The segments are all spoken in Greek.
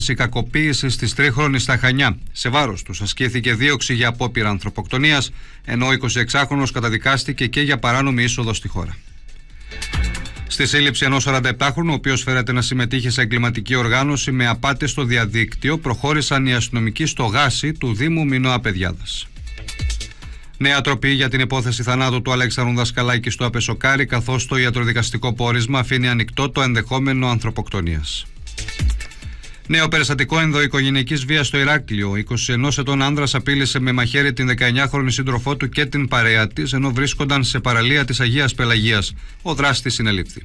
κακοποίησης της Τρίχρονης στα Χανιά. Σε βάρος τους ασκήθηκε δίωξη για απόπειρα ανθρωποκτονίας, ενώ ο 26χρονος καταδικάστηκε και για παράνομη είσοδο στη χώρα. Στη σύλληψη ενός 47χρονου, ο οποίος φέρεται να συμμετείχε σε εγκληματική οργάνωση με απάτες στο διαδίκτυο, προχώρησαν οι αστυνομικοί στο Γάσι του Δήμου Μινώα Παιδιάδας. Νέα τροπή για την υπόθεση θανάτου του Αλέξανδρου Δασκαλάκη στο Απεσοκάρι, καθώς το ιατροδικαστικό πόρισμα αφήνει ανοιχτό το ενδεχόμενο ανθρωποκτονίας. Νέο περιστατικό ενδοοικογενειακής βίας στο Ηράκλειο. 21 ετών άνδρας απείλησε με μαχαίρι την 19χρονη σύντροφό του και την παρέα της, ενώ βρίσκονταν σε παραλία της Αγίας Πελαγίας. Ο δράστης συνελήφθη.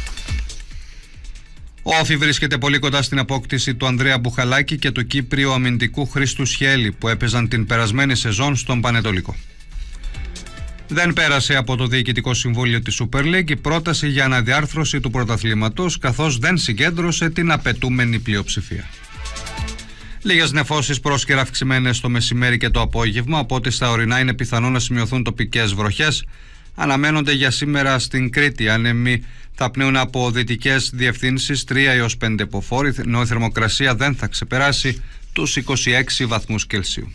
Ο Όφη βρίσκεται πολύ κοντά στην απόκτηση του Ανδρέα Μπουχαλάκη και του Κύπριου αμυντικού Χρήστου Σχέλη, που έπαιζαν την περασμένη σεζόν στον Πανετολικό. Δεν πέρασε από το Διοικητικό Συμβούλιο της Super League η πρόταση για αναδιάρθρωση του πρωταθλήματος, καθώς δεν συγκέντρωσε την απαιτούμενη πλειοψηφία. Λίγες νεφώσεις πρόσκαιρα αυξημένες το μεσημέρι και το απόγευμα, οπότε στα ορεινά είναι πιθανό να σημειωθούν τοπικές βροχές. Αναμένονται για σήμερα στην Κρήτη άνεμοι θα πνέουν από δυτικές διευθύνσεις 3 έως 5 μποφόρ, ενώ η θερμοκρασία δεν θα ξεπεράσει τους 26 βαθμούς Κελσίου.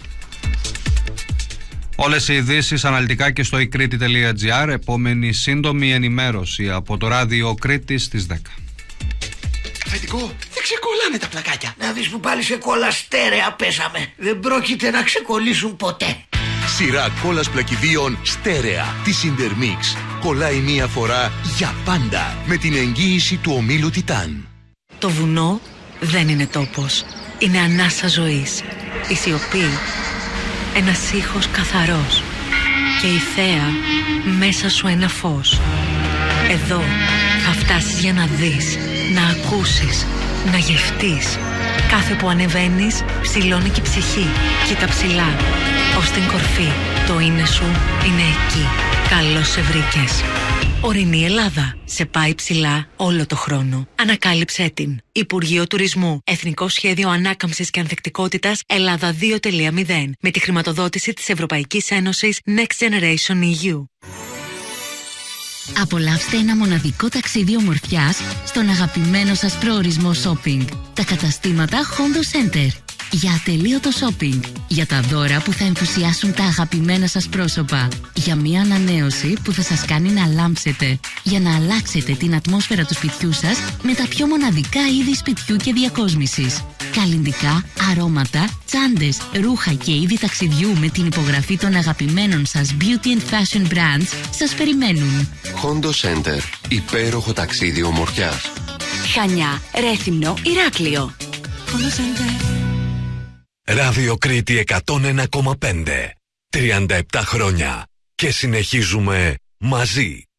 Όλες οι ειδήσεις αναλυτικά και στο ikriti.gr. Επόμενη σύντομη ενημέρωση από το ράδιο Κρήτης στις 10. Αφεντικό, δεν ξεκολλάνε τα πλακάκια. Να δεις που πάλι σε κόλλα στέρεα πέσαμε. Δεν πρόκειται να ξεκολλήσουν ποτέ. Σειρά κόλλας πλακιδίων στέρεα της Intermix. Κολλάει μία φορά για πάντα με την εγγύηση του ομίλου Τιτάν. Το βουνό δεν είναι τόπος. Είναι ανάσα ζωής. Η σιωπή, ένας ήχος καθαρός. Και η θέα μέσα σου ένα φως. Εδώ θα φτάσεις για να δεις, να ακούσεις, να γευτείς. Κάθε που ανεβαίνεις ψηλώνει και η ψυχή. Κοίτα ψηλά, ως την κορφή. Το είναι σου είναι εκεί. Καλώς σε βρήκες. Ορεινή Ελλάδα. Σε πάει ψηλά όλο το χρόνο. Ανακάλυψέ την. Υπουργείο Τουρισμού. Εθνικό Σχέδιο Ανάκαμψης και Ανθεκτικότητας Ελλάδα 2.0. Με τη χρηματοδότηση της Ευρωπαϊκής Ένωσης Next Generation EU. Απολαύστε ένα μοναδικό ταξίδι ομορφιάς στον αγαπημένο σας προορισμό shopping. Τα καταστήματα Hondo Center. Για ατελείωτο shopping. Για τα δώρα που θα ενθουσιάσουν τα αγαπημένα σας πρόσωπα. Για μια ανανέωση που θα σας κάνει να λάμψετε. Για να αλλάξετε την ατμόσφαιρα του σπιτιού σας με τα πιο μοναδικά είδη σπιτιού και διακόσμησης. Καλλυντικά, αρώματα, τσάντες, ρούχα και είδη ταξιδιού με την υπογραφή των αγαπημένων σας beauty and fashion brands σας περιμένουν. Hondo Center. Υπέροχο ταξίδι ομορφιάς. Χανιά, Ρέθυμνο, Ηράκλειο. Hondo Center. Ράδιο Κρήτη 101,5. 37 χρόνια και συνεχίζουμε μαζί.